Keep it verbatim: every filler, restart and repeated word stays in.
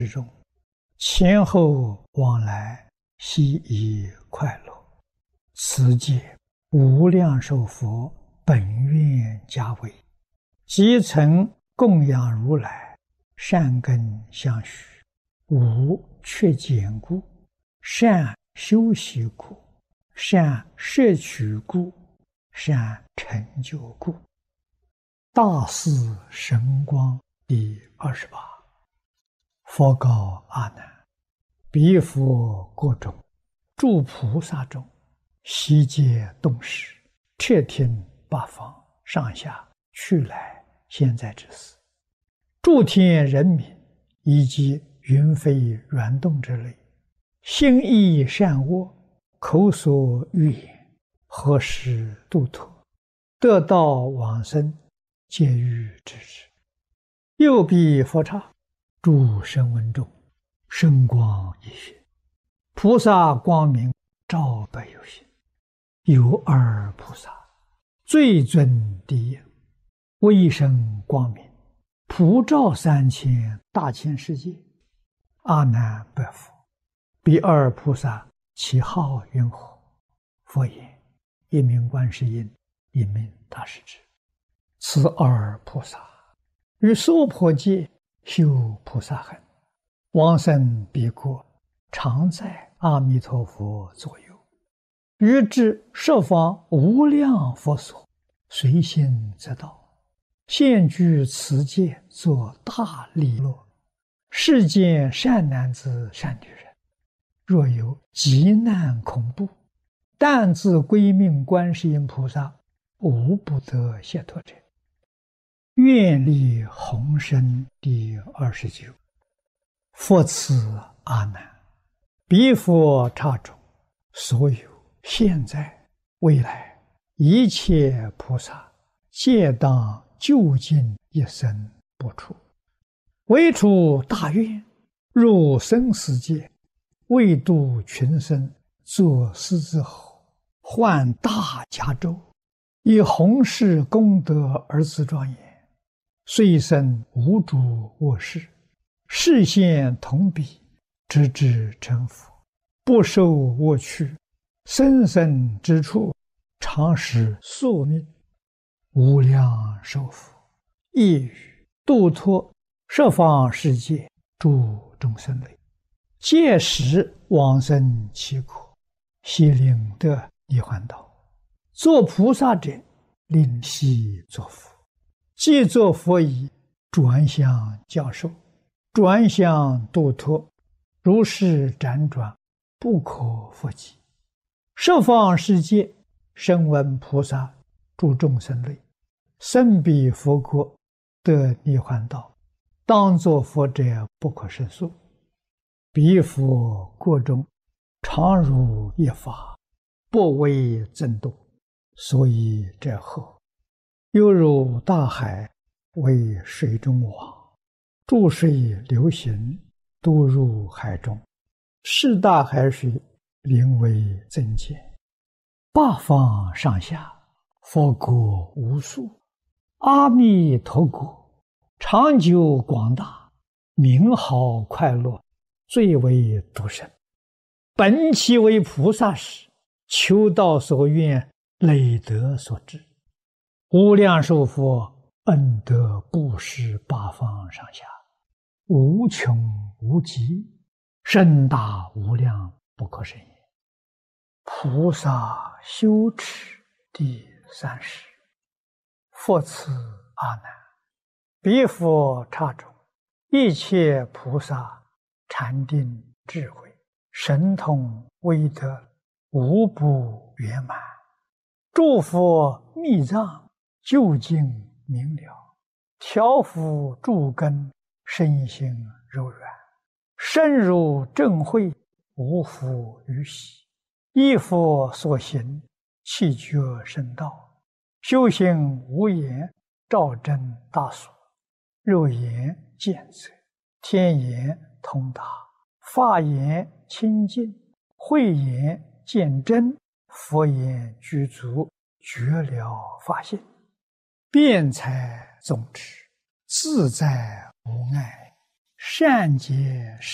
之中，前后往来，悉以快乐。此界无量寿佛本愿家为，即曾供养如来，善根相续，无缺减故，善修习故，善摄取故，善成就故。大士神光第二十八。佛告阿难：彼佛国中，诸菩萨中，悉皆动识，彻听八方上下去来现在之事，诸天人民以及云飞软动之类，心意善恶，口所欲言，何时度脱，得道往生，皆欲知之。又彼佛刹，诸声闻中，圣光一现，菩萨光明照百有心。有二菩萨，最尊第一，威声光明，普照三千大千世界。阿难白佛：彼二菩萨其号云何？佛言：一名观世音，一名大势至。此二菩萨于娑婆界修菩萨行，往生彼国，常在阿弥陀佛左右，于至十方无量佛所，随心则到，现居此界，作大利乐。世间善男子善女人，若有急难恐怖，但自归命观世音菩萨，无不得解脱者。愿力宏深第二十九。佛赐阿难：彼佛刹中，所有现在未来一切菩萨，皆当究竟一生不出，唯出大愿，入生死界，为度群生，作狮子吼，换大迦州，以弘誓功德而自庄严。虽生无诸恶事，示现同彼，直至成佛，不受恶趣，生生之处，常使宿命。无量寿佛亦语度脱十方世界诸众生类，届时往生其国，悉令得涅槃道。作菩萨者，令悉作佛。既作佛已，转向教授，转向度脱，如是辗转，不可复计。十方世界声闻菩萨诸众生类，生彼佛国，得涅槃道，当作佛者不可胜数。彼佛国中，常如一法，不为增度，所以者何？犹如大海，为水中网，注水流行，都入海中，是大海水，名为增减。八方上下，佛国无数，阿弥陀国长久广大，名号快乐，最为独生。本其为菩萨时，求道所愿，累德所致。无量寿佛恩德布施八方上下，无穷无极，深大无量，不可胜也。菩萨修持第三十。佛赐阿难：彼佛刹中，一切菩萨禅定智慧，神通威德，无不圆满。诸佛密藏，究竟明了，调伏诸根，身心柔软，深入正慧，无复于喜。依佛所行，气觉圣道，修行无言，照真大所。肉眼见则，天眼通达，法眼清净，慧眼见真，佛眼具足，觉了法性。辩才总持，自在无碍， 善解